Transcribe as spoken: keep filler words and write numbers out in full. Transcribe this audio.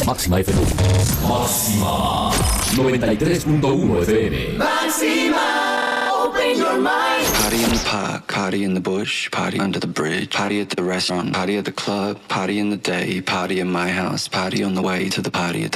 Máxima F M. Máxima noventa y tres punto uno F M. Máxima, open your mind. Party in the park, party in the bush, party under the bridge, party at the restaurant, party at the club, party in the day, party in my house, party on the way to the party at the